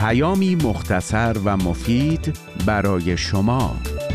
پیامی مختصر و مفید برای شما.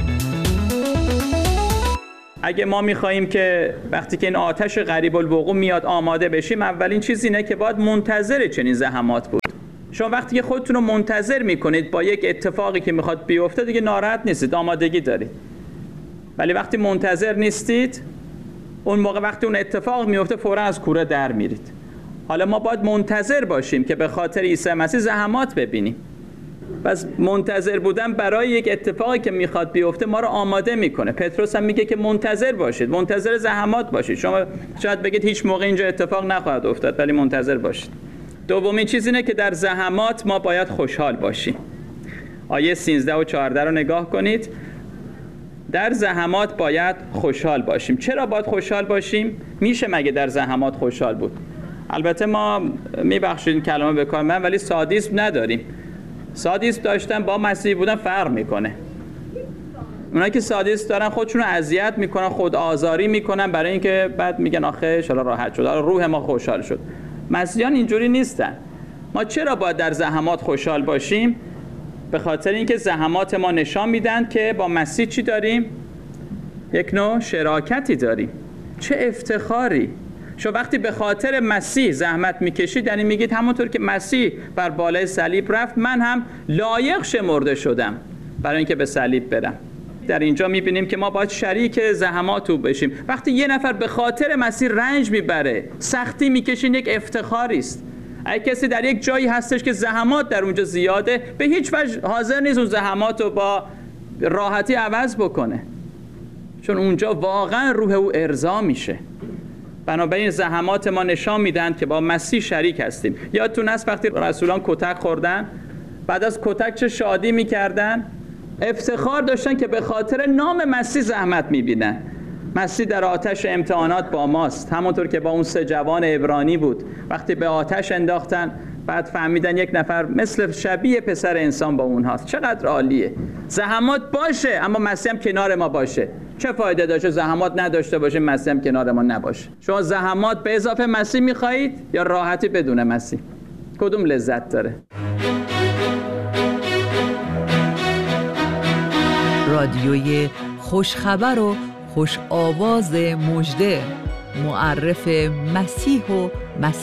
اگه ما می‌خوایم که وقتی که این آتش قریب الوقوع میاد آماده بشیم، اولین چیز اینه که باید منتظر چنین زحمات بود. شما وقتی که خودتون رو منتظر می‌کنید با یک اتفاقی که می‌خواد بیفته، دیگه ناراحت نیستید، آمادگی دارید. ولی وقتی منتظر نیستید، اون موقع وقتی اون اتفاق میفته فوراً از کوره در میرید. حالا ما باید منتظر باشیم که به خاطر عیسی مسیح زحمات ببینیم. پس منتظر بودن برای یک اتفاقی که میخواد بیفته ما رو آماده میکنه. پتروس هم میگه که منتظر باشید، منتظر زحمات باشید. شما شاید بگید هیچ موقع اینجا اتفاق نخواهد افتاد، ولی منتظر باشید. دومین چیز اینه که در زحمات ما باید خوشحال باشیم. آیه 13 و 14 رو نگاه کنید. در زحمات باید خوشحال باشیم. چرا باید خوشحال باشیم؟ میشه مگه در زحمات خوشحال بود؟ البته ما میبخشید کلمه به کار من، ولی سادیسم نداریم. سادیسم داشتن با مسیحی بودن فرق میکنه. اونایی که سادیسم دارن خودشون رو اذیت میکنن، خود آزاری میکنن برای اینکه بعد میگن آخه شالا راحت شد، روح ما خوشحال شد. مسیحیان اینجوری نیستن. ما چرا باید در زحمات خوشحال باشیم؟ به خاطر اینکه زحمات ما نشان میدن که با مسیح چی داریم؟ یک نوع شراکتی داریم. چه افتخاری! شما وقتی به خاطر مسیح زحمت میکشید، یعنی میگید همونطور که مسیح بر بالای صلیب رفت، من هم لایق شمرده شدم برای اینکه به صلیب برم. در اینجا میبینیم که ما باید شریک زحمات او بشیم. وقتی یه نفر به خاطر مسیح رنج میبره، سختی میکشه، یک افتخاری است. اگه کسی در یک جایی هستش که زحمات در اونجا زیاده، به هیچ وجه حاضر نیست اون زحمات رو با راحتی عوض بکنه، چون اونجا واقعا روح او ارضا میشه. بنابراین زحمات ما نشان میدن که با مسیح شریک هستیم. یادتون هست وقتی رسولان کتک خوردن، بعد از کتک چه شادی میکردن؟ افتخار داشتن که به خاطر نام مسیح زحمت میبینن. مسیح در آتش امتحانات با ماست، همونطور که با اون 3 جوان عبرانی بود. وقتی به آتش انداختن، بعد فهمیدن یک نفر مثل شبیه پسر انسان با اونهاست. چقدر عالیه! زحمات باشه اما مسیح هم کنار ما باشه. چه فایده داشته زحمات نداشته باشه، مسیح هم کنار ما نباشه؟ شما زحمات به اضافه مسیح میخواهید یا راحتی بدون مسیح؟ کدوم لذت داره؟ رادیوی خوشخبر و خوش آواز مژده، معرف مسیح و مسیح